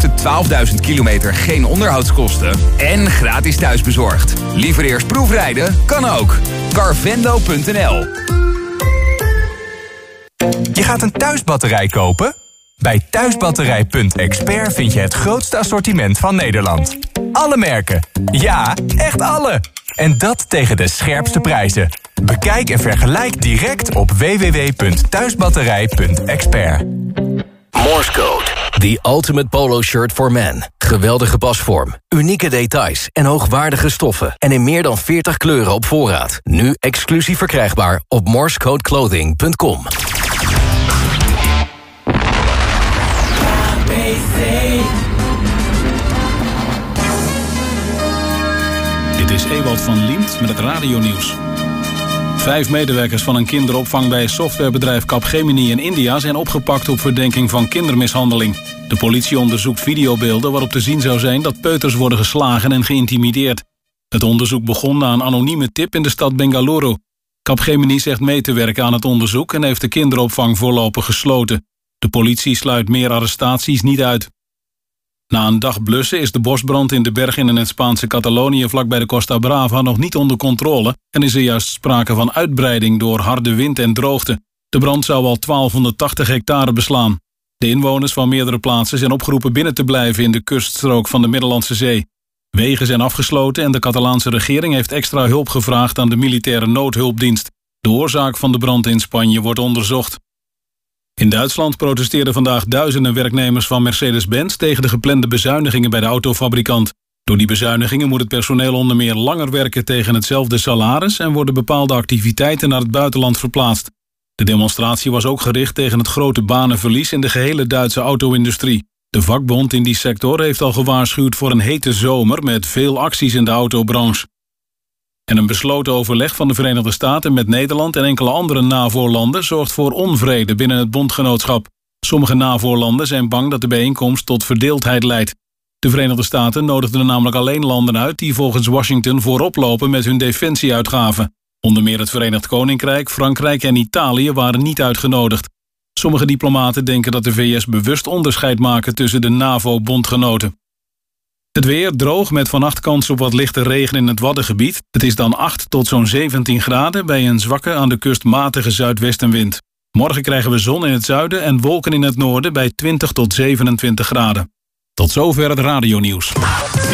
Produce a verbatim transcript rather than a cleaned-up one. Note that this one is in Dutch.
eerste twaalfduizend kilometer geen onderhoudskosten en gratis thuisbezorgd. Liever eerst proefrijden? Kan ook. Carvendo punt n l. Je gaat een thuisbatterij kopen? Bij thuisbatterij punt expert vind je het grootste assortiment van Nederland. Alle merken. Ja, echt alle. En dat tegen de scherpste prijzen. Bekijk en vergelijk direct op w w w punt thuisbatterij punt expert. Morse Code. The ultimate polo shirt for men. Geweldige pasvorm, unieke details en hoogwaardige stoffen. En in meer dan veertig kleuren op voorraad. Nu exclusief verkrijgbaar op morsecodeclothing punt com. Dit is Ewald van Liemt met het radionieuws. Vijf medewerkers van een kinderopvang bij softwarebedrijf Capgemini in India zijn opgepakt op verdenking van kindermishandeling. De politie onderzoekt videobeelden waarop te zien zou zijn dat peuters worden geslagen en geïntimideerd. Het onderzoek begon na een anonieme tip in de stad Bengaluru. Capgemini zegt mee te werken aan het onderzoek en heeft de kinderopvang voorlopig gesloten. De politie sluit meer arrestaties niet uit. Na een dag blussen is de bosbrand in de bergen in het Spaanse Catalonië vlakbij de Costa Brava nog niet onder controle en is er juist sprake van uitbreiding door harde wind en droogte. De brand zou al twaalfhonderdtachtig hectare beslaan. De inwoners van meerdere plaatsen zijn opgeroepen binnen te blijven in de kuststrook van de Middellandse Zee. Wegen zijn afgesloten en de Catalaanse regering heeft extra hulp gevraagd aan de militaire noodhulpdienst. De oorzaak van de brand in Spanje wordt onderzocht. In Duitsland protesteerden vandaag duizenden werknemers van Mercedes-Benz tegen de geplande bezuinigingen bij de autofabrikant. Door die bezuinigingen moet het personeel onder meer langer werken tegen hetzelfde salaris en worden bepaalde activiteiten naar het buitenland verplaatst. De demonstratie was ook gericht tegen het grote banenverlies in de gehele Duitse auto-industrie. De vakbond in die sector heeft al gewaarschuwd voor een hete zomer met veel acties in de autobranche. En een besloten overleg van de Verenigde Staten met Nederland en enkele andere NAVO-landen zorgt voor onvrede binnen het bondgenootschap. Sommige NAVO-landen zijn bang dat de bijeenkomst tot verdeeldheid leidt. De Verenigde Staten nodigden namelijk alleen landen uit die volgens Washington voorop lopen met hun defensieuitgaven. Onder meer het Verenigd Koninkrijk, Frankrijk en Italië waren niet uitgenodigd. Sommige diplomaten denken dat de V S bewust onderscheid maken tussen de NAVO-bondgenoten. Het weer droog met vannacht kans op wat lichte regen in het Waddengebied. Het is dan acht tot zo'n zeventien graden bij een zwakke aan de kust matige zuidwestenwind. Morgen krijgen we zon in het zuiden en wolken in het noorden bij twintig tot zevenentwintig graden. Tot zover het radionieuws.